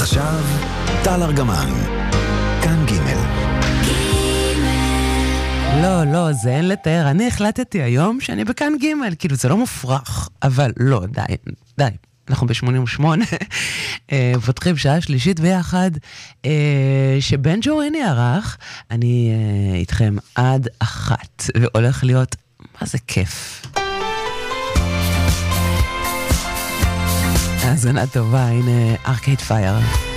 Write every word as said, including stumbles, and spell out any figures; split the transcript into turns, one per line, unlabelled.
עכשיו, טל ארגמן, כאן ג'
לא, לא, זה אין לתאר. אני החלטתי היום שאני בכאן ג', כאילו זה לא מופרך, אבל לא, די, די. אנחנו ב-שמונים ושמונה, פותחים שעה שלישית ביחד, שבן ג'ורני ערך, אני איתכם עד אחת, והולך להיות, מה זה כיף. האזנה טובה, הנה ארקייד פייר.